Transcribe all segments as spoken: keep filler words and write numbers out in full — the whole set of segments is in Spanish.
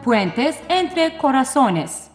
Puentes entre corazones.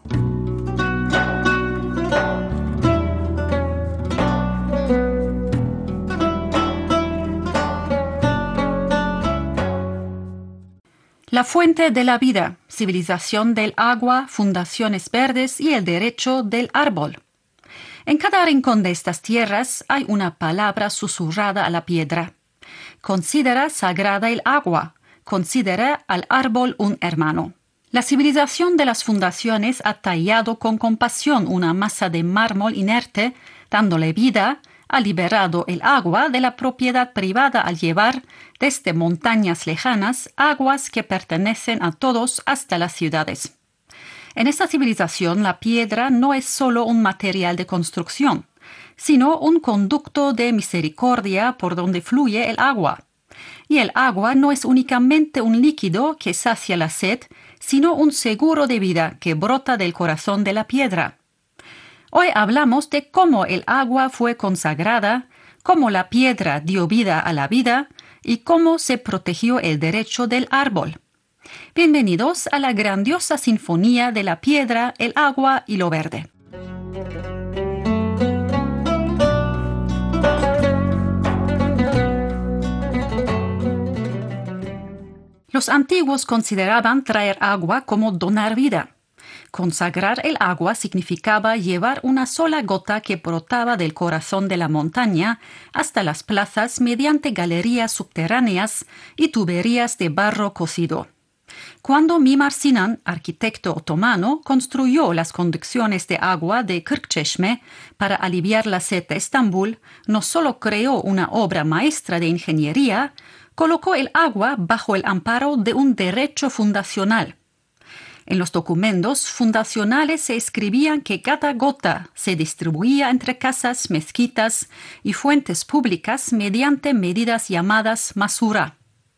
La fuente de la vida, civilización del agua, fundaciones verdes y el derecho del árbol. En cada rincón de estas tierras hay una palabra susurrada a la piedra. Considera sagrada el agua, considera al árbol un hermano. La civilización de las fundaciones ha tallado con compasión una masa de mármol inerte, dándole vida, ha liberado el agua de la propiedad privada al llevar, desde montañas lejanas, aguas que pertenecen a todos hasta las ciudades. En esta civilización la piedra no es solo un material de construcción, sino un conducto de misericordia por donde fluye el agua. Y el agua no es únicamente un líquido que sacia la sed, sino un seguro de vida que brota del corazón de la piedra. Hoy hablamos de cómo el agua fue consagrada, cómo la piedra dio vida a la vida y cómo se protegió el derecho del árbol. Bienvenidos a la grandiosa sinfonía de la piedra, el agua y lo verde. Los antiguos consideraban traer agua como donar vida. Consagrar el agua significaba llevar una sola gota que brotaba del corazón de la montaña hasta las plazas mediante galerías subterráneas y tuberías de barro cocido. Cuando Mimar Sinan, arquitecto otomano, construyó las conducciones de agua de Kırkçeşme para aliviar la sed de Estambul, no solo creó una obra maestra de ingeniería, colocó el agua bajo el amparo de un derecho fundacional. En los documentos fundacionales se escribían que cada gota se distribuía entre casas, mezquitas y fuentes públicas mediante medidas llamadas masura.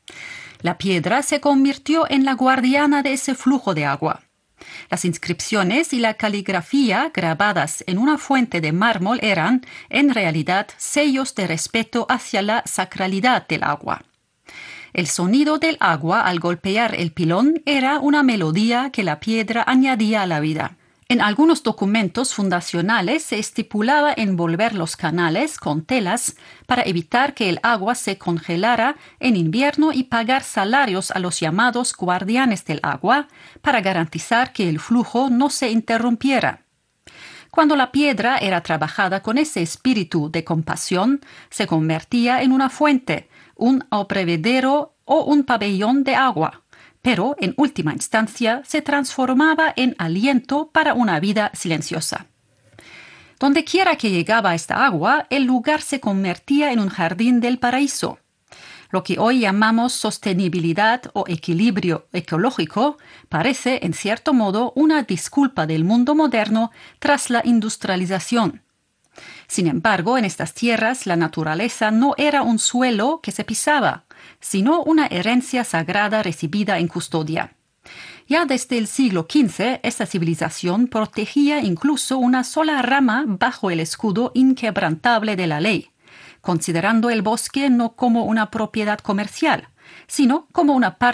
La piedra se convirtió en la guardiana de ese flujo de agua. Las inscripciones y la caligrafía grabadas en una fuente de mármol eran, en realidad, sellos de respeto hacia la sacralidad del agua. El sonido del agua al golpear el pilón era una melodía que la piedra añadía a la vida. En algunos documentos fundacionales se estipulaba envolver los canales con telas para evitar que el agua se congelara en invierno y pagar salarios a los llamados guardianes del agua para garantizar que el flujo no se interrumpiera. Cuando la piedra era trabajada con ese espíritu de compasión, se convertía en una fuente, un abrevedero o un pabellón de agua, pero en última instancia se transformaba en aliento para una vida silenciosa. Donde quiera que llegaba esta agua, el lugar se convertía en un jardín del paraíso. Lo que hoy llamamos sostenibilidad o equilibrio ecológico parece, en cierto modo, una disculpa del mundo moderno tras la industrialización. Sin embargo, en estas tierras la naturaleza no era un suelo que se pisaba, sino una herencia sagrada recibida en custodia. Ya desde el siglo quince, esta civilización protegía incluso una sola rama bajo el escudo inquebrantable de la ley, considerando el bosque no como una propiedad comercial, sino como una parte